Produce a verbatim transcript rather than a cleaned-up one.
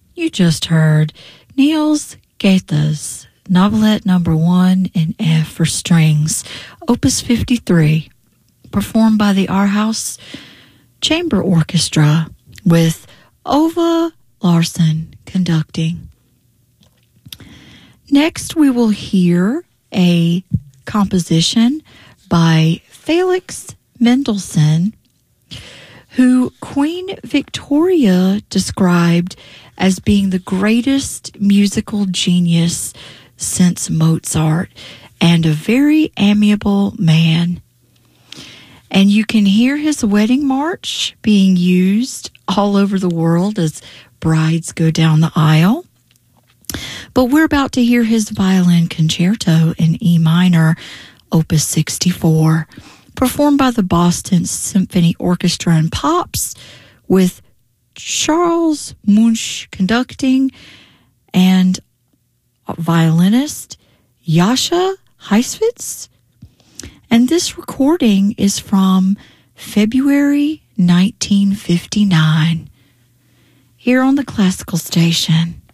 You just heard Niels Gata's Novelette Number One in F for Strings, Opus fifty-three, performed by the Aarhus Chamber Orchestra with Ove Larsen conducting. Next, we will hear a composition by Felix Mendelssohn, who Queen Victoria described as being the greatest musical genius since Mozart and a very amiable man. And you can hear his wedding march being used all over the world as brides go down the aisle. But we're about to hear his violin concerto in E minor, Opus sixty-four, performed by the Boston Symphony Orchestra and Pops, with Charles Munch conducting and violinist Jascha Heifetz. And this recording is from February nineteen fifty-nine, here on the Classical Station.